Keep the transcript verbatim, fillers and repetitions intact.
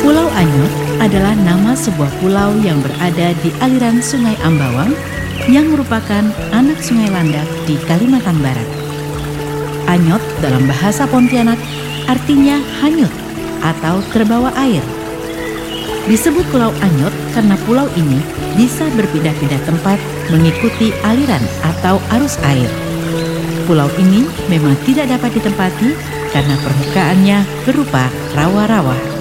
Pulau Anyot adalah nama sebuah pulau yang berada di aliran Sungai Ambawang yang merupakan anak Sungai Landak di Kalimantan Barat. Anyot dalam bahasa Pontianak artinya hanyut atau terbawa air. Disebut Pulau Anyot karena pulau ini bisa berpindah-pindah tempat mengikuti aliran atau arus air. Pulau ini memang tidak dapat ditempati karena permukaannya berupa rawa-rawa.